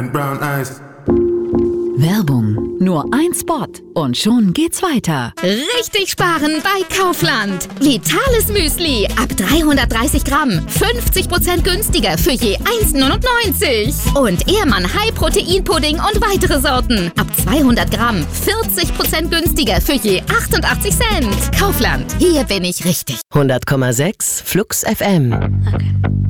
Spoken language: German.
and brown eyes. Werbung. Nur ein Spot und schon geht's weiter. Richtig sparen bei Kaufland. Vitales Müsli ab 330 Gramm. 50% günstiger für je 1,99. Und Ehrmann High Protein Pudding und weitere Sorten. Ab 200 Gramm. 40% günstiger für je 88 Cent. Kaufland. Hier bin ich richtig. 100,6 Flux FM. Okay.